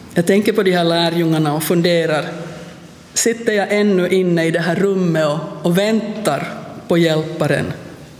Jag tänker på de här lärjungarna och funderar, sitter jag ännu inne i det här rummet och väntar på hjälparen?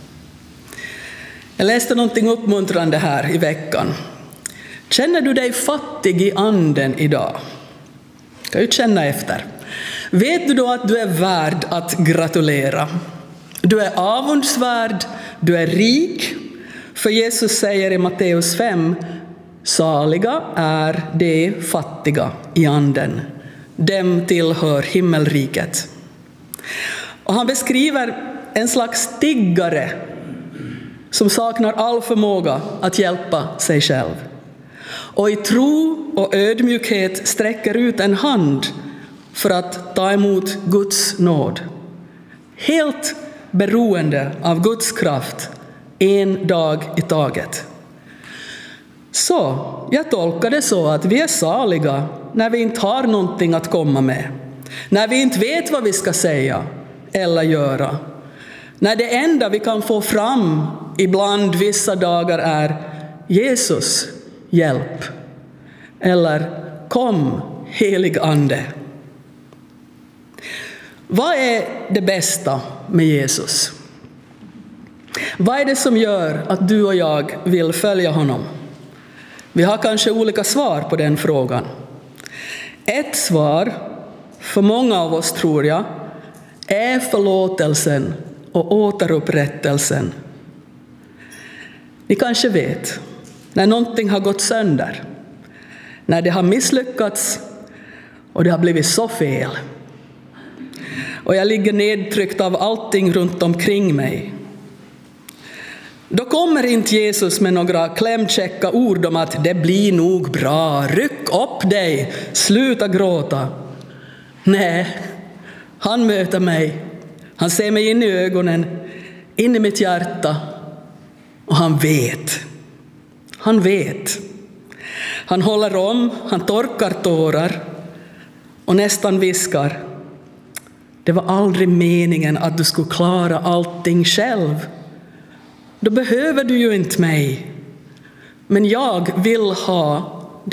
Jag läste någonting uppmuntrande här i veckan. Känner du dig fattig i anden idag? Kan du känna efter? Vet du då att du är värd att gratulera? Du är avundsvärd, du är rik. För Jesus säger i Matteus 5, saliga är de fattiga i anden. Dem tillhör himmelriket. Och han beskriver en slags tiggare som saknar all förmåga att hjälpa sig själv. Och i tro och ödmjukhet sträcker ut en hand för att ta emot Guds nåd. Helt beroende av Guds kraft, en dag i taget. Så jag tolkar det så att vi är saliga när vi inte har någonting att komma med. När vi inte vet vad vi ska säga eller göra. När det enda vi kan få fram ibland vissa dagar är Jesus, hjälp. Eller kom, helig ande. Vad är det bästa med Jesus? Vad är det som gör att du och jag vill följa honom? Vi har kanske olika svar på den frågan. Ett svar, för många av oss tror jag, är förlåtelsen och återupprättelsen. Ni kanske vet, när någonting har gått sönder, när det har misslyckats och det har blivit så fel. Och jag ligger nedtryckt av allting runt omkring mig. Då kommer inte Jesus med några klämkäcka ord om att det blir nog bra, ryck upp dig, sluta gråta. Nej, han möter mig. Han ser mig in i ögonen, in i mitt hjärta. Och han vet. Han vet. Han håller om, han torkar tårar och nästan viskar. Det var aldrig meningen att du skulle klara allting själv. Då behöver du ju inte mig. Men jag vill ha